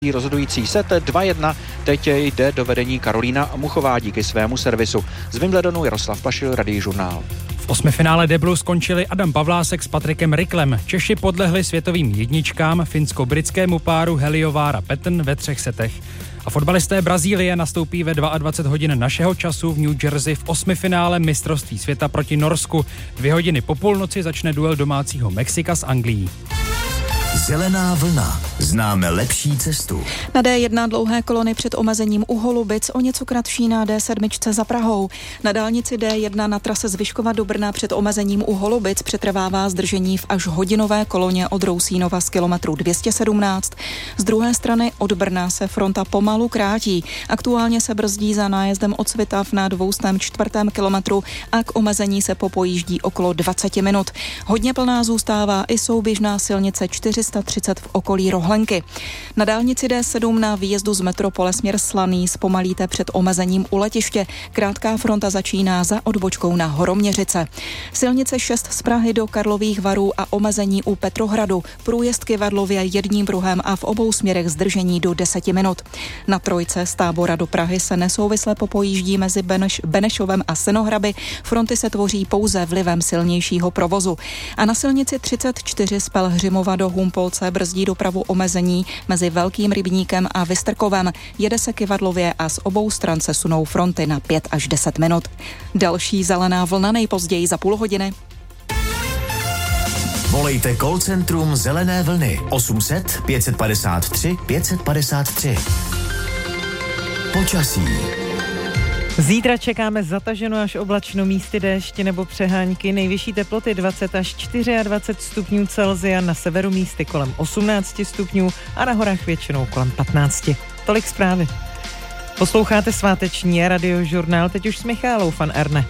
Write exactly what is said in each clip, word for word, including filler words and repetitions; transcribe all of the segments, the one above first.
Rozhodující set dva jedna, teď jde do vedení Karolína Muchová díky svému servisu. Z Wimbledonu Jaroslav Pašil, Radiožurnál. V osmifinále deblu skončili Adam Pavlásek s Patrikem Riklem. Češi podlehli světovým jedničkám finsko-britskému páru Heliovara Patton ve třech setech. A fotbalisté Brazílie nastoupí ve dvacet dva hodin našeho času v New Jersey v osmifinále mistrovství světa proti Norsku. Dvě hodiny po půlnoci začne duel domácího Mexika s Anglií. Zelená vlna. Známe lepší cestu. Na dé jedna dlouhé kolony před omezením u Holubic, o něco kratší na dé sedm za Prahou. Na dálnici dé jedna na trase z Vyškova do Brna před omezením u Holubic přetrvává zdržení v až hodinové koloně od Rousínova z kilometru dvě stě sedmnáct. Z druhé strany od Brna se fronta pomalu krátí. Aktuálně se brzdí za nájezdem od Svitav na dvoustém čtvrtém kilometru a k omezení se popojíždí okolo dvacet minut. Hodně plná zůstává i souběžná silnice čtyři sta třicet v okolí Rohlenky. Na dálnici dé sedm na výjezdu z metropole směr Slaný zpomalíte před omezením u letiště. Krátká fronta začíná za odbočkou na Horoměřice. Silnice šest z Prahy do Karlových Varů a omezení u Petrohradu. Průjezd Kyvadlově jedním pruhem a v obou směrech zdržení do deseti minut. Na trojce z Tábora do Prahy se nesouvisle popojíždí mezi Beneš, Benešovem a Senohraby. Fronty se tvoří pouze vlivem silnějšího provozu. A na silnici třicet čtyři z Pelhřimova do Humpolce brzdí dopravu omezení mezi Velkým Rybníkem a Vystrkovem. Jede se Kyvadlově a z obou stran se sunou fronty na pět až deset minut. Další zelená vlna nejpozději za půl hodiny. Volejte call centrum Zelené vlny osm set pět padesát tři pět padesát tři. Počasí. Zítra čekáme zataženou až oblačno, místy déšť nebo přehánky, nejvyšší teploty dvacet až dvacet čtyři stupňů Celsia, na severu místy kolem osmnáct stupňů a na horách většinou kolem patnáct. Tolik zprávy. Posloucháte sváteční radiožurnál, teď už s Michálou van Erne.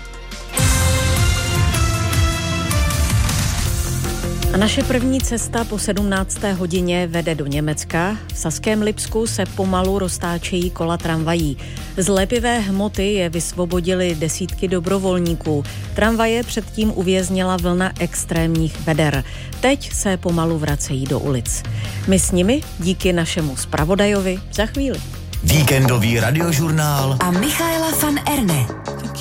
A naše první cesta po sedmnácté hodině vede do Německa. V Saském Lipsku se pomalu roztáčejí kola tramvají. Z lépivé hmoty je vysvobodili desítky dobrovolníků. Tramvaje předtím uvěznila vlna extrémních veder. Teď se pomalu vracejí do ulic. My s nimi díky našemu zpravodajovi za chvíli. Víkendový radiožurnál a Michaela van Erne.